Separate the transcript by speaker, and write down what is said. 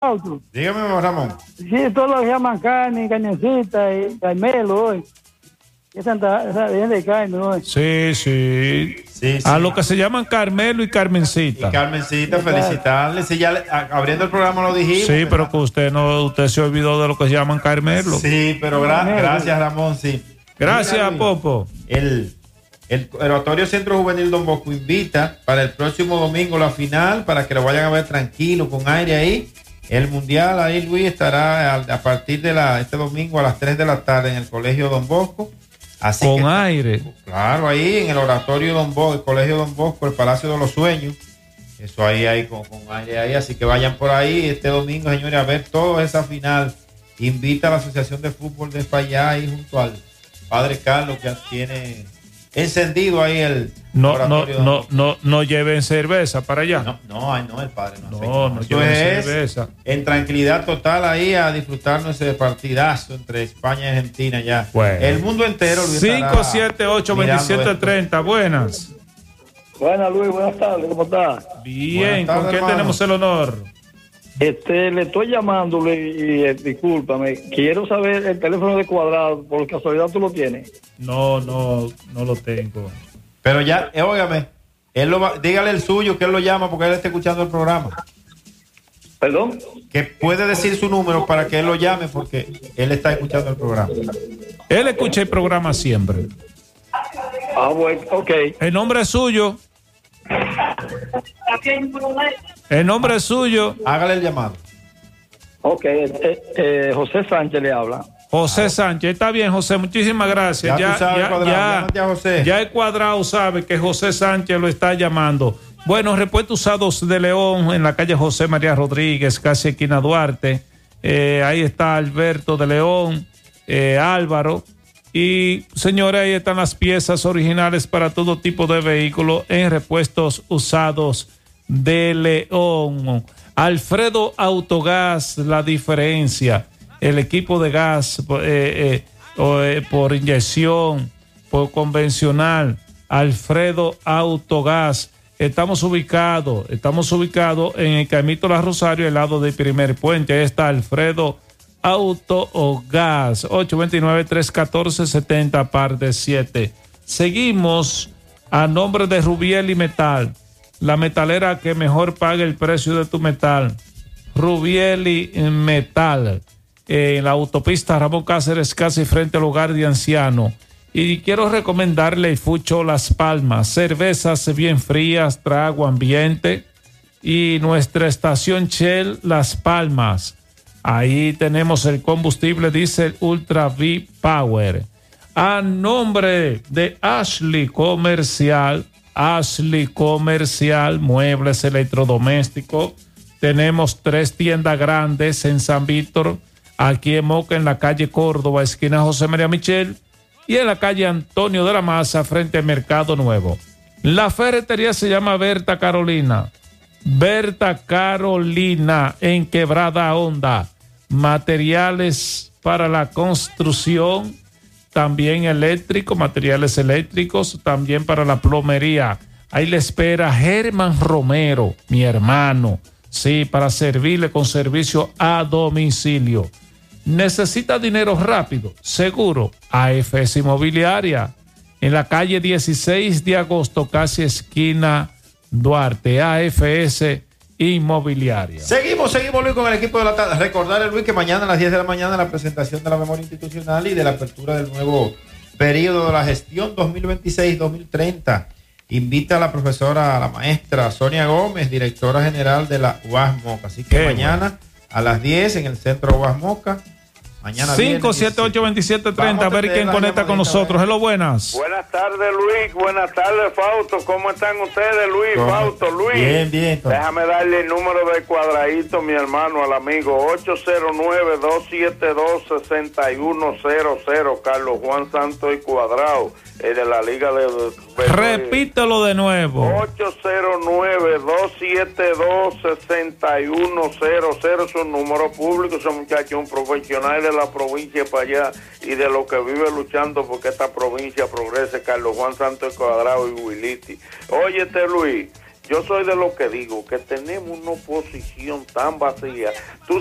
Speaker 1: Fausto.
Speaker 2: Dígame, Ramón.
Speaker 1: Sí, todos llaman carne, carnecita y Carmelo hoy. Es tanta gente de carne hoy.
Speaker 3: Sí. A lo que se llaman Carmelo y Carmencita.
Speaker 2: Y Carmencita, felicitarle. Sí, ya abriendo el programa lo dijimos.
Speaker 3: Sí, pero que usted se olvidó de lo que se llaman Carmelo.
Speaker 2: Sí, pero gracias, Ramón, sí.
Speaker 3: Gracias, Popo.
Speaker 2: El Oratorio Centro Juvenil Don Bosco invita para el próximo domingo la final, para que lo vayan a ver tranquilo, con aire ahí. El Mundial ahí, Luis, estará a partir de este domingo a las 3 de la tarde en el Colegio Don Bosco. Así
Speaker 3: con aire.
Speaker 2: Claro, ahí en el Oratorio Don Bosco, el Colegio Don Bosco, el Palacio de los Sueños. Eso ahí con aire ahí. Así que vayan por ahí este domingo, señores, a ver toda esa final. Invita a la Asociación de Fútbol de España ahí junto al Padre Carlos, que tiene encendido ahí el oratorio.
Speaker 3: No lleven cerveza para allá.
Speaker 2: No, el padre
Speaker 3: no lleven cerveza.
Speaker 2: En tranquilidad total ahí a disfrutarnos ese partidazo entre España y Argentina ya.
Speaker 3: Bueno.
Speaker 2: El mundo entero.
Speaker 3: 578-2730, buenas.
Speaker 1: Buenas, Luis, buenas tardes, ¿cómo estás?
Speaker 3: Bien, ¿con quién tenemos el honor?
Speaker 1: Le estoy llamándole y discúlpame, quiero saber el teléfono de Cuadrado, por casualidad tú lo tienes.
Speaker 3: No lo tengo.
Speaker 2: Pero ya, óigame, dígale el suyo, que él lo llama porque él está escuchando el programa.
Speaker 1: ¿Perdón?
Speaker 2: Que puede decir su número para que él lo llame porque él está escuchando el programa.
Speaker 3: Él escucha el programa siempre.
Speaker 1: Bueno, ok.
Speaker 3: El nombre es suyo. El nombre es suyo.
Speaker 2: Hágale el llamado.
Speaker 1: Ok, José Sánchez le habla.
Speaker 3: José Sánchez, está bien, José, muchísimas gracias. Ya el Cuadrado sabe que José Sánchez lo está llamando. Bueno, repuestos usados de León en la calle José María Rodríguez, casi esquina Duarte. Ahí está Alberto de León, Álvaro. Y señores, ahí están las piezas originales para todo tipo de vehículos en repuestos usados de León. Alfredo Autogás, la diferencia. El equipo de gas por inyección, por convencional. Alfredo Autogás. Estamos ubicados en el Camito La Rosario, al lado del primer puente. Ahí está Alfredo Auto o Gas, 829-314-70, par de 7. Seguimos a nombre de Rubiel y Metal, la metalera que mejor paga el precio de tu metal. Rubiel y Metal, en la autopista Ramón Cáceres, casi frente al hogar de anciano. Y quiero recomendarle el Fucho Las Palmas, cervezas bien frías, trago ambiente, y nuestra estación Shell Las Palmas. Ahí tenemos el combustible diésel Ultra V Power. A nombre de Ashley Comercial, muebles electrodomésticos. Tenemos 3 tiendas grandes en San Víctor, aquí en Moca, en la calle Córdoba, esquina José María Michel, y en la calle Antonio de la Maza, frente al Mercado Nuevo. La ferretería se llama Berta Carolina. Berta Carolina, en Quebrada Honda. Materiales para la construcción, también eléctrico, materiales eléctricos, también para la plomería. Ahí le espera Germán Romero, mi hermano, sí, para servirle con servicio a domicilio. ¿Necesita dinero rápido? Seguro. AFS Inmobiliaria, en la calle 16 de agosto, casi esquina Duarte. AFS Inmobiliaria.
Speaker 2: Seguimos Luis con el equipo de la tarde. Recordarle, Luis, que mañana a las 10 de la mañana la presentación de la memoria institucional y de la apertura del nuevo periodo de la gestión 2026-2030. Invita a la profesora, a la maestra Sonia Gómez, directora general de la UAS Moca. Así que mañana a las 10 en el centro UAS Moca. Mañana
Speaker 3: 578-2730, a ver quién conecta con nosotros. Hello, buenas.
Speaker 4: Buenas tardes, Luis. Buenas tardes, Fausto. ¿Cómo están ustedes, Luis? Fausto, Luis.
Speaker 2: Bien.
Speaker 4: Déjame darle el número de Cuadradito, mi hermano, al amigo 809-272-6100, Carlos Juan Santos y Cuadrado, de la Liga de...
Speaker 3: Repítelo de nuevo.
Speaker 4: 809-272-6100, es un número público. Ese muchacho es un profesional de la provincia para allá y de lo que vive luchando porque esta provincia progrese. Carlos Juan Santos Cuadrado y Wiliti. Óyete, Luis, yo soy de lo que digo, que tenemos una oposición tan vacía. Tú